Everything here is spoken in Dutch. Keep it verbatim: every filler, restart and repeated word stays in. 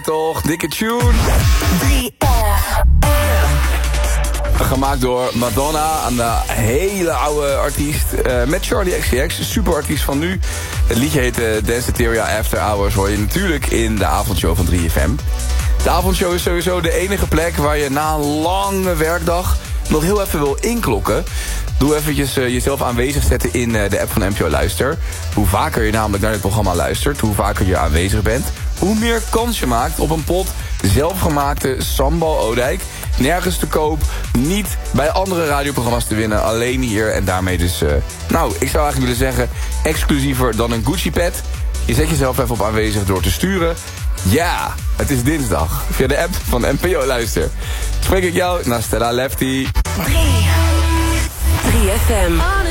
toch? Dikke tune. drie F M. Gemaakt door Madonna, een hele oude artiest. Uh, met Charlie X C X, superartiest van nu. Het liedje heet uh, Danceteria After Hours. Hoor je natuurlijk in de avondshow van drie F M. De avondshow is sowieso de enige plek waar je na een lange werkdag nog heel even wil inklokken. Doe eventjes uh, jezelf aanwezig zetten in uh, de app van N P O Luister. Hoe vaker je namelijk naar dit programma luistert, hoe vaker je aanwezig bent, hoe meer kans je maakt op een pot zelfgemaakte sambal Oudijk. Nergens te koop, niet bij andere radioprogramma's te winnen, alleen hier. En daarmee dus, uh, nou, ik zou eigenlijk willen zeggen, exclusiever dan een Gucci pet. Je zet jezelf even op aanwezig door te sturen. Ja, het is dinsdag. Via de app van N P O Luister. Spreek ik jou naar Stella Lefty. drie F M.